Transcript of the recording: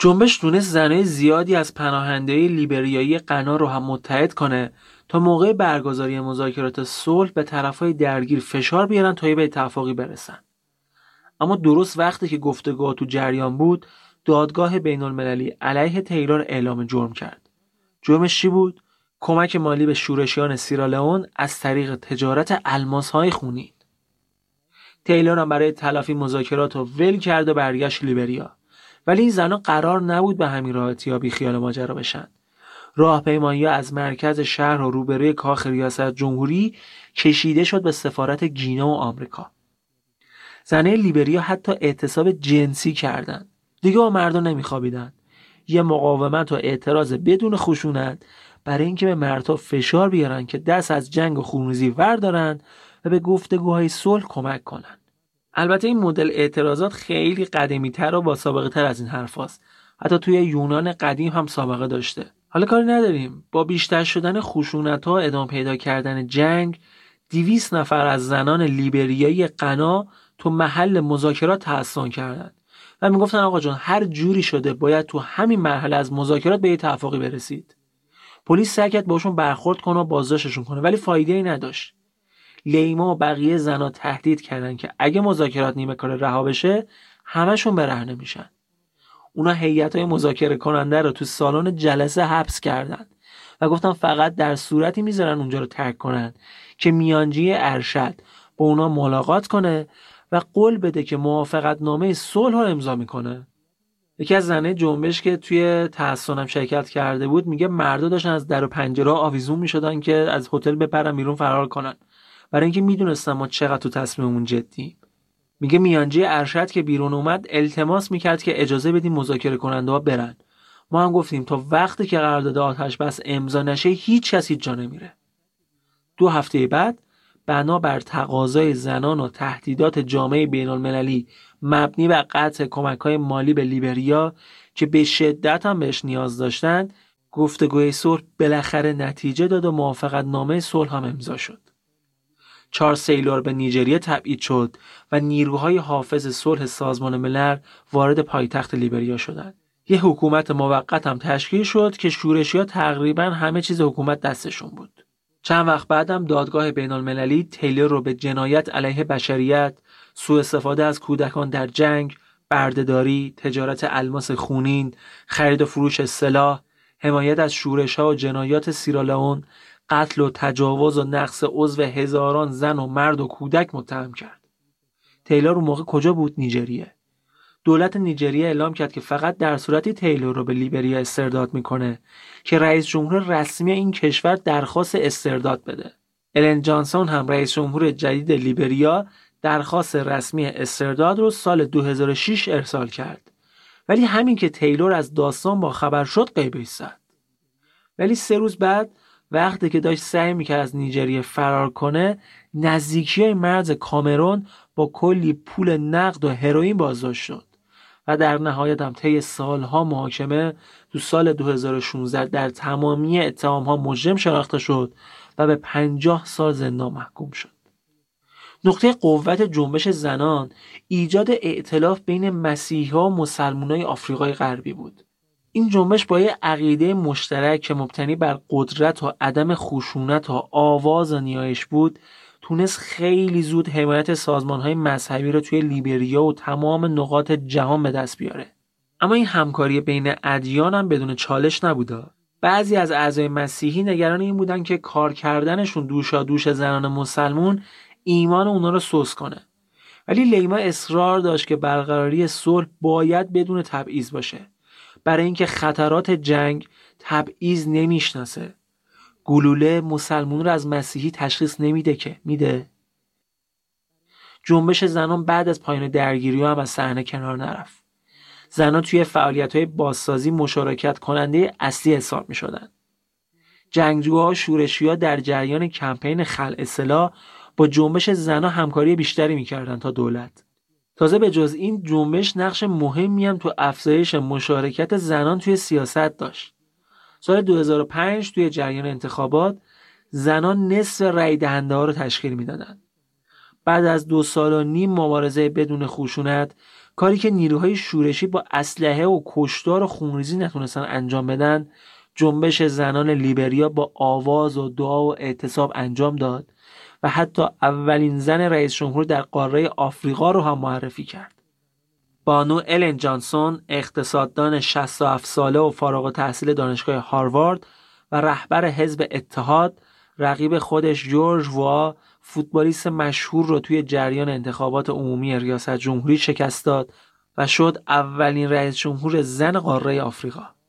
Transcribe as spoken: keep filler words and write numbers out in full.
جنبش تونست زنای زیادی از پناهنده‌های لیبریایی غنا رو هم متحد کنه تا موقع برگزاری مذاکرات صلح به طرفای درگیر فشار بیارن تا به اتفاقی برسن. اما درست وقتی که گفتگوها تو جریان بود، دادگاه بین‌المللی علیه تیلور اعلام جرم کرد. جرمش چی بود؟ کمک مالی به شورشیان سیرالئون از طریق تجارت الماس‌های خونین. تیلور هم برای تلافی مذاکرات رو ول کرد و برگشت لیبریا. ولی این زنها قرار نبود به همین راحتی یا بی خیال ماجرا بشن. راهپیمایی‌ها از مرکز شهر و روبروی کاخ ریاست جمهوری کشیده شد به سفارت گینه و آمریکا. زنای لیبریا حتی اعتصاب جنسی کردند. دیگه با مردم نمیخوابیدن. یه مقاومت و اعتراض بدون خشونت برای اینکه به مردها فشار بیارن که دست از جنگ و خونریزی وردارن و به گفتگوهای صلح کمک کنن. البته این مدل اعتراضات خیلی قدیمی‌تر و با سابقه تر از این حرف هست. حتی توی یونان قدیم هم سابقه داشته. حالا کاری نداریم. با بیشتر شدن خشونت‌ها، ادامه پیدا کردن جنگ، دویست نفر از زنان لیبریایی غنا تو محل مذاکرات تحصن کردند و میگفتن آقا جان هر جوری شده باید تو همین مرحله از مذاکرات به یه توافقی برسید. پلیس سعی کرد باشون برخورد کنه و بازداشتشون کنه ولی فایده‌ای نداشت. لیما و بقیه زنا تهدید کردن که اگه مذاکرات نیمه کار رها بشه همشون برهنه میشن. اونا هیئت‌های مذاکره کننده رو تو سالن جلسه حبس کردن و گفتن فقط در صورتی میذارن اونجا رو ترک کنن که میانجی ارشد با اونا ملاقات کنه و قول بده که موافقت نامه صلح رو امضا میکنه. یکی از زنای جنبش که توی تحصنم شرکت کرده بود میگه مردا داشتن از در و پنجره آویزون میشدن که از هتل بپرن بیرون فرار کنن برای اینکه میدونستن ما چقدر تو تصمیممون جدی. میگه میانجی ارشد که بیرون اومد التماس میکرد که اجازه بدیم مذاکره کننده ها برن. ما هم گفتیم تا وقتی که قرارداد آتش بس امضا نشه هیچ کسی جا نمیره. دو هفته بعد بنا بر تقاضای زنان و تهدیدات جامعه بین‌المللی مبنی بر قطع کمک‌های مالی به لیبریا که به شدت هم بهش نیاز داشتند، گفتگوی صلح بالاخره نتیجه داد و موافقت نامه صلح هم امضا شد. چارلز تیلور به نیجریه تبعید شد و نیروهای حافظ صلح سازمان ملل وارد پایتخت لیبریا شدند. یه حکومت موقت هم تشکیل شد که شورشی‌ها تقریباً همه چیز حکومت دستشون بود. چند وقت بعدم دادگاه بین‌المللی تیلور رو به جنایت علیه بشریت، سوء استفاده از کودکان در جنگ، بردهداری، تجارت الماس خونین، خرید و فروش سلاح، حمایت از شورش‌ها و جنایات سیرالئون، قتل و تجاوز و نقض عضو هزاران زن و مرد و کودک متهم کرد. تیلور اون موقع کجا بود؟ نیجریه. دولت نیجریه اعلام کرد که فقط در صورتی تیلور رو به لیبریا استرداد میکنه که رئیس جمهور رسمی این کشور درخواست استرداد بده. الن جانسون هم رئیس جمهور جدید لیبریا درخواست رسمی استرداد رو سال دو هزار و شش ارسال کرد. ولی همین که تیلور از داستان با خبر شد غیبش زد. ولی سه روز بعد وقتی که داشت سعی میکرد از نیجریه فرار کنه، نزدیکی‌های مرز کامرون با کلی پول نقد و هروئین بازداشت شد و در نهایت هم طی سالها محاکمه تو سال دو هزار و شانزده در تمامی اتهام‌ها مجرم شناخته شد و به پنجاه سال زندان محکوم شد. نقطه قوت جنبش زنان ایجاد ائتلاف بین مسیحی‌ها و مسلمانای آفریقای غربی بود. این جنبش با یه عقیده مشترک که مبتنی بر قدرت و عدم خشونت و آواز و نیایش بود، تونست خیلی زود حمایت سازمان‌های مذهبی رو توی لیبریا و تمام نقاط جهان به دست بیاره. اما این همکاری بین ادیان هم بدون چالش نبوده. بعضی از اعضای مسیحی نگران این بودن که کار کردنشون دوشا دوش زنان مسلمون ایمان اونا رو سوس کنه. ولی لیما اصرار داشت که برقراری صلح باید بدون تبعیض باشه. برای اینکه خطرات جنگ تبعیض نمیشناسه. گلوله مسلمون رو از مسیحی تشخیص نمیده که میده. جنبش زنان بعد از پایان درگیری هم از صحنه کنار نرفت. زنان توی فعالیت‌های بازسازی مشارکت کننده اصلی حساب می‌شدن. جنگجوها و شورشی‌ها در جریان کمپین خلع سلاح با جنبش زنان همکاری بیشتری می‌کردن تا دولت. تازه به جز این جنبش نقش مهمی هم تو افزایش مشارکت زنان توی سیاست داشت. سال دو هزار و پنج توی جریان انتخابات زنان نصف رای دهنده ها رو تشکیل میدادن. بعد از دو سال و نیم مبارزه بدون خشونت کاری که نیروهای شورشی با اسلحه و کشتار و خونریزی نتونستن انجام بدن، جنبش زنان لیبریا با آواز و دعا و اعتصاب انجام داد و حتی اولین زن رئیس جمهور در قاره آفریقا رو هم معرفی کرد. بانو الن جانسون، اقتصاددان شصت و هفت ساله و فارغ التحصیل دانشگاه هاروارد و رهبر حزب اتحاد، رقیب خودش جورج ووا، فوتبالیست مشهور رو توی جریان انتخابات عمومی ریاست جمهوری شکست داد و شد اولین رئیس جمهور زن قاره آفریقا.